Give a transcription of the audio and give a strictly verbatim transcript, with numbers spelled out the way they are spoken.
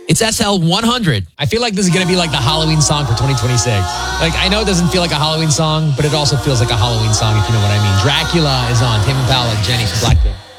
It's S L one hundred. I feel like this is going to be like the Halloween song for twenty twenty-six. Like, I know it doesn't feel like a Halloween song, but it also feels like a Halloween song, if you know what I mean. Dracula is on. Tame Impala, Jenny from Blackpink.